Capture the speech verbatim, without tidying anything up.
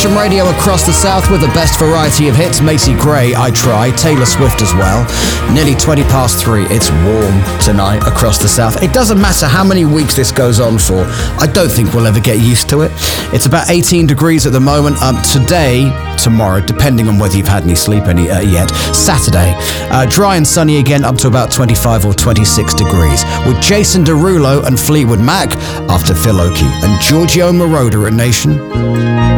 Nation Radio across the south with the best variety of hits. Macy Gray, I Try, Taylor Swift as well. Nearly twenty past three. It's warm tonight across the south. It doesn't matter how many weeks this goes on for. I don't think we'll ever get used to it. It's about eighteen degrees at the moment. Um, today, tomorrow, depending on whether you've had any sleep any uh, yet. Saturday, uh, dry and sunny again, up to about twenty-five or twenty-six degrees. With Jason Derulo and Fleetwood Mac after Phil Oakey and Giorgio Moroder at Nation.